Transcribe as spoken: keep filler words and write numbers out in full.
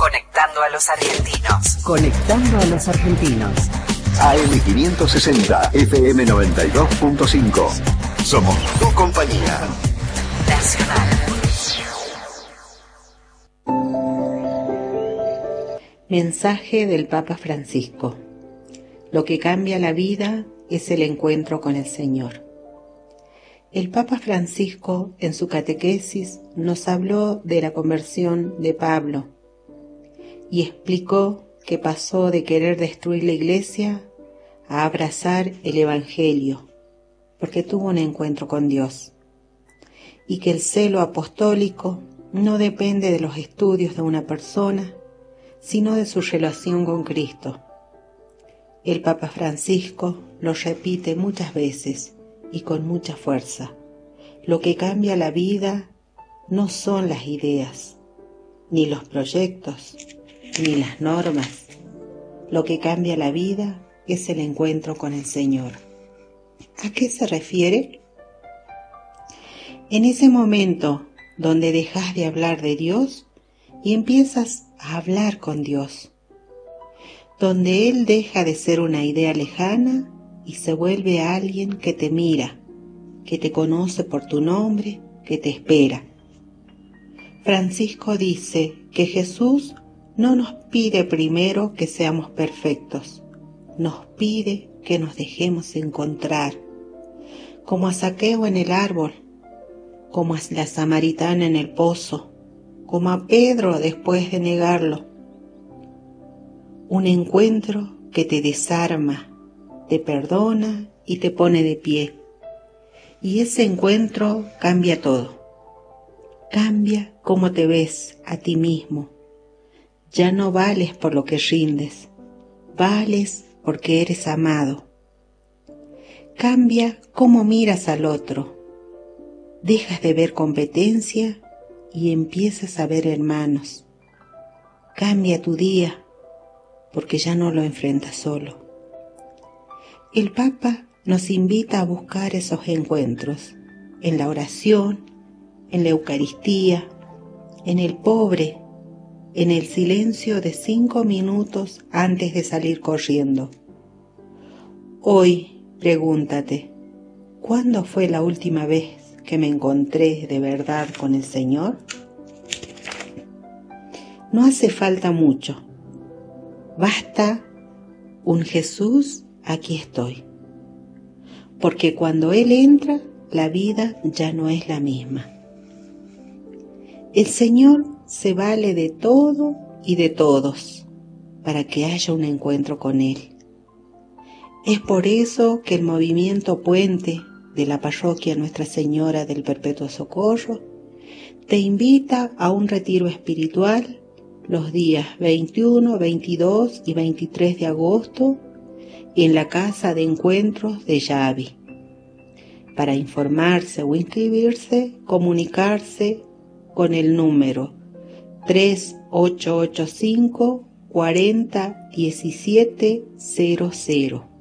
Conectando a los argentinos. Conectando a los argentinos. A M quinientos sesenta, F M noventa y dos punto cinco. Somos tu compañía. Nacional. Mensaje del Papa Francisco. Lo que cambia la vida es el encuentro con el Señor. El Papa Francisco, en su catequesis, nos habló de la conversión de Pablo y explicó que pasó de querer destruir la Iglesia a abrazar el Evangelio, porque tuvo un encuentro con Dios, y que el celo apostólico no depende de los estudios de una persona, sino de su relación con Cristo. El Papa Francisco lo repite muchas veces y con mucha fuerza. Lo que cambia la vida no son las ideas, ni los proyectos, ni las normas. Lo que cambia la vida es el encuentro con el Señor. ¿A qué se refiere? En ese momento donde dejas de hablar de Dios y empiezas a hablar con Dios, donde Él deja de ser una idea lejana y se vuelve alguien que te mira, que te conoce por tu nombre, que te espera. Francisco dice que Jesús no nos pide primero que seamos perfectos, nos pide que nos dejemos encontrar, como a Zaqueo en el árbol, como a la samaritana en el pozo, como a Pedro después de negarlo. Un encuentro que te desarma, te perdona y te pone de pie. Y ese encuentro cambia todo. Cambia cómo te ves a ti mismo. Ya no vales por lo que rindes, vales porque eres amado. Cambia cómo miras al otro. Dejas de ver competencia y empiezas a ver hermanos. Cambia tu día, porque ya no lo enfrentas solo. El Papa nos invita a buscar esos encuentros, en la oración, en la Eucaristía, en el pobre, en el silencio de cinco minutos antes de salir corriendo. Hoy, pregúntate, ¿cuándo fue la última vez que me encontré de verdad con el Señor? No hace falta mucho. Basta un Jesús, aquí estoy. Porque cuando Él entra, la vida ya no es la misma. El Señor se vale de todo y de todos para que haya un encuentro con Él. Es por eso que el movimiento Puente de la parroquia Nuestra Señora del Perpetuo Socorro te invita a un retiro espiritual los días veintiuno, veintidós y veintitrés de agosto en la Casa de Encuentros de Yavi. Para informarse o inscribirse, comunicarse con el número tres ocho ocho cinco cuarenta diecisiete cero cero.